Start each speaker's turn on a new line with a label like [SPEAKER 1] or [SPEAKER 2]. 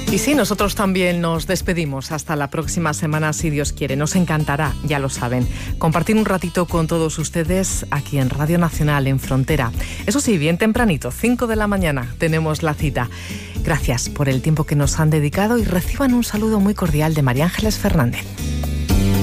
[SPEAKER 1] Y sí, nosotros también nos despedimos hasta la próxima semana, si Dios quiere. Nos encantará, ya lo saben, compartir un ratito con todos ustedes aquí en Radio Nacional, en Frontera. Eso sí, bien tempranito, 5 de la mañana, tenemos la cita. Gracias por el tiempo que nos han dedicado y reciban un saludo muy cordial de María Ángeles Fernández.